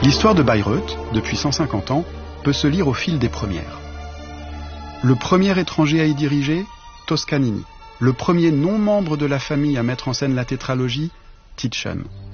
L'histoire de Bayreuth, depuis 150 ans, peut se lire au fil des premières. Le premier étranger à y diriger, Toscanini. Le premier non-membre de la famille à mettre en scène la tétralogie, Titchen.